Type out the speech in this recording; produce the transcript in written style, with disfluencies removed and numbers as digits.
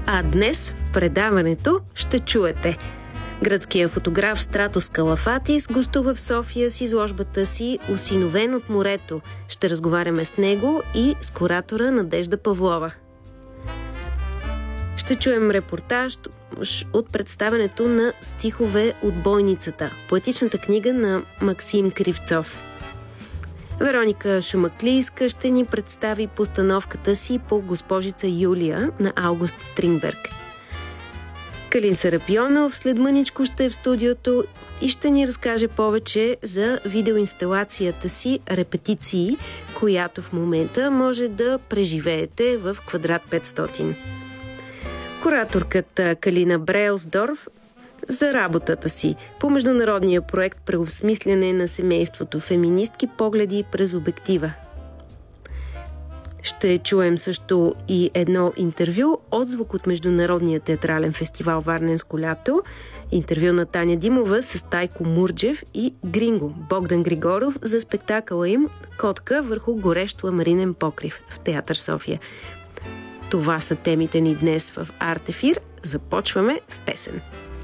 А днес в предаването ще чуете: гръцкият фотограф Стратос Калафатис гостува в София с изложбата си "Осиновен от морето". Ще разговаряме с него и с куратора Надежда Павлова. Ще чуем репортаж от представянето на "Стихове от бойницата", поетичната книга на Максим Кривцов. Вероника Шумаклийска ще ни представи постановката си по "Госпожица Юлия" на Аугуст Стринберг. Калин Серапионов след мъничко ще е в студиото и ще ни разкаже повече за видеоинсталацията си "Репетиции", която в момента може да преживеете в Квадрат 500. Кураторката Калина Брейлсдорф за работата си по международния проект "Преосмисляне на семейството. Феминистки погледи през обектива". Ще чуем също и едно интервю, отзвук от Международния театрален фестивал "Варненско лято", интервю на Таня Димова с Тайко Мурджев и Гринго Богдан Григоров за спектакъла им "Котка върху горещ ламаринен покрив" в Театър София. Това са темите ни днес в Арт Ефир. Започваме с песен.